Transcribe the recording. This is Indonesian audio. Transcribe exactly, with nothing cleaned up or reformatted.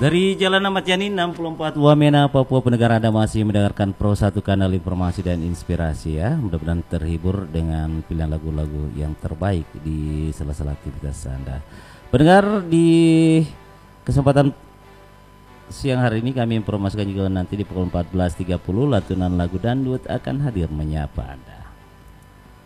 Dari Jalan Ahmad Yani enam puluh empat Wamena, Papua Pendengar, Anda masih mendengarkan Pro satu Kanal Informasi dan Inspirasi ya. Mudah-mudahan terhibur dengan pilihan lagu-lagu yang terbaik di sela-sela aktivitas Anda. Pendengar, di kesempatan siang hari ini kami informasikan juga nanti di pukul empat belas tiga puluh lantunan lagu dangdut akan hadir menyapa Anda.